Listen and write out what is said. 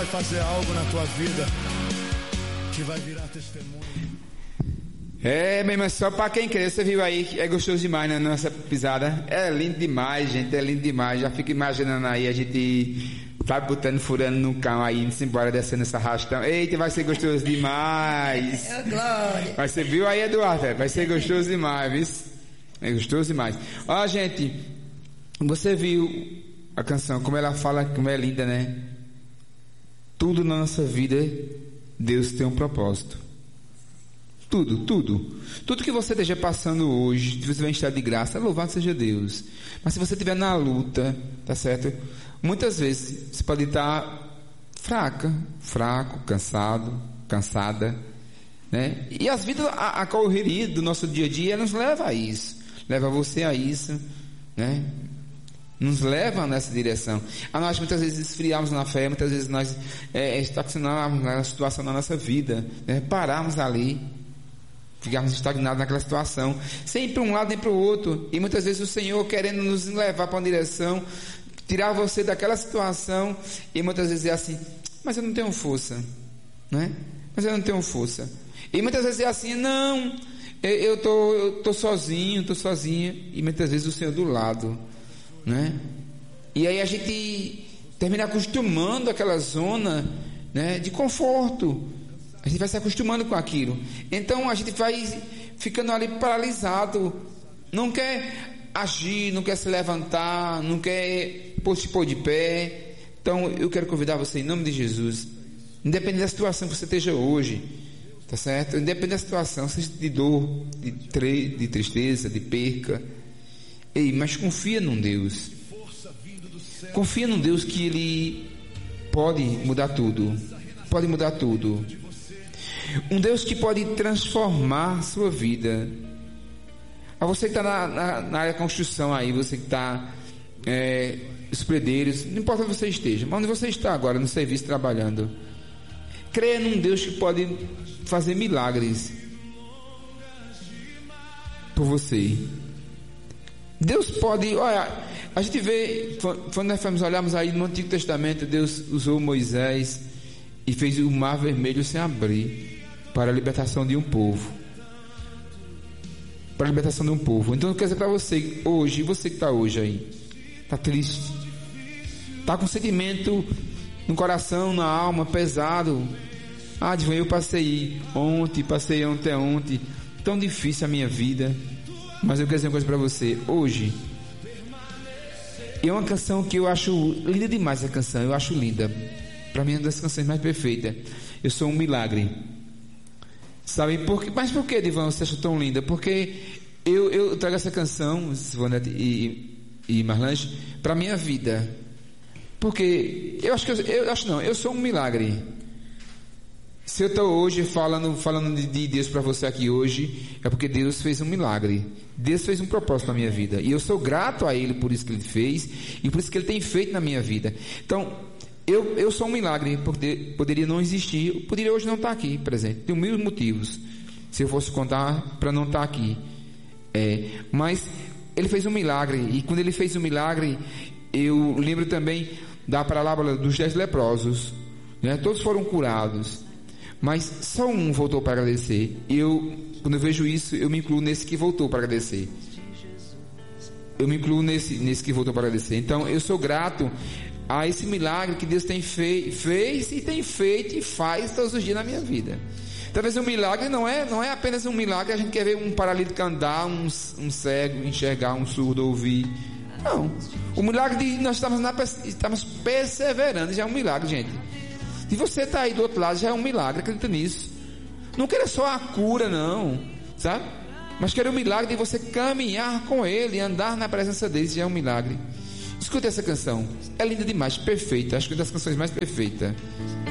Vai fazer algo na tua vida que vai virar testemunho. Meu irmão, só pra quem crê, você viu aí, é gostoso demais na nossa pisada. É lindo demais, gente, é lindo demais. Já fico imaginando aí, a gente vai botando, furando no cão aí, indo embora, descendo essa arrastão. Eita, vai ser gostoso demais. É glória. Vai ser, viu aí, Eduardo? Vai ser gostoso demais, viu? É gostoso demais. Ó, gente, você viu a canção, como ela fala, como é linda, né? Tudo na nossa vida, Deus tem um propósito. Tudo que você esteja passando hoje, se você vai estar de graça, louvado seja Deus. Mas se você estiver na luta, tá certo? Muitas vezes você pode estar fraco, cansada, né? E as vidas, a correria do nosso dia a dia nos leva a isso, leva você a isso, né? Nos leva nessa direção. A nós muitas vezes esfriarmos na fé, muitas vezes nós estacionarmos na situação da nossa vida, né? Pararmos ali, ficarmos estagnados naquela situação, sem ir para um lado nem para o outro, e muitas vezes o Senhor querendo nos levar para uma direção, tirar você daquela situação, e muitas vezes é assim, mas eu não tenho força, né? Mas eu não tenho força. E muitas vezes é assim, não, eu tô sozinho, tô sozinha, e muitas vezes o Senhor do lado, né? E aí a gente termina acostumando aquela zona, né, de conforto. A gente vai se acostumando com aquilo. Então a gente vai ficando ali paralisado, não quer agir, não quer se levantar, não quer se pôr de pé. Então eu quero convidar você em nome de Jesus, independente da situação que você esteja hoje, tá certo? Independente da situação, seja de dor, de tristeza, de perca, mas confia num Deus. Confia num Deus que Ele pode mudar tudo. Pode mudar tudo. Um Deus que pode transformar a sua vida. A você que está na área da construção aí, você que está os predeiros, não importa onde você esteja, mas onde você está agora no serviço trabalhando, creia num Deus que pode fazer milagres por você. Deus pode, olha, a gente vê, quando nós olharmos aí no Antigo Testamento, Deus usou Moisés e fez o mar vermelho se abrir para a libertação de um povo. Para a libertação de um povo. Então eu quero dizer para você hoje, você que está hoje aí, está triste, está com sentimento no coração, na alma, pesado. Divan, eu passei ontem, tão difícil a minha vida. Mas eu quero dizer uma coisa para você hoje. É uma canção que eu acho linda demais. A canção, eu acho linda. Para mim é uma das canções mais perfeitas. Eu sou um milagre. Sabe por quê? Mas por que, Divan, você acha tão linda? Porque eu trago essa canção, Sivonete e Marlange, para minha vida. Porque eu sou um milagre. Se eu estou hoje falando de Deus para você aqui hoje, é porque Deus fez um milagre. Deus fez um propósito na minha vida. E eu sou grato a Ele por isso que Ele fez e por isso que Ele tem feito na minha vida. Então, eu sou um milagre, porque poderia não existir, eu poderia hoje não estar aqui presente. Tem mil motivos, se eu fosse contar, para não estar aqui. Mas Ele fez um milagre, e quando Ele fez um milagre, eu lembro também da parábola dos 10 leprosos, né? Todos foram curados, mas só um voltou para agradecer. Quando eu vejo isso, eu me incluo nesse que voltou para agradecer. Eu me incluo nesse que voltou para agradecer. Então eu sou grato a esse milagre que Deus fez e tem feito e faz todos os dias na minha vida. Talvez um milagre não é apenas um milagre. A gente quer ver um paralítico andar, um cego enxergar, um surdo ouvir. Não. O milagre de nós estamos perseverando já é um milagre, gente. Se você está aí do outro lado, já é um milagre, acredita nisso. Não queira só a cura, não, sabe? Mas queira o milagre de você caminhar com Ele, andar na presença dele, já é um milagre. Escute essa canção, é linda demais, perfeita, acho que é uma das canções mais perfeitas.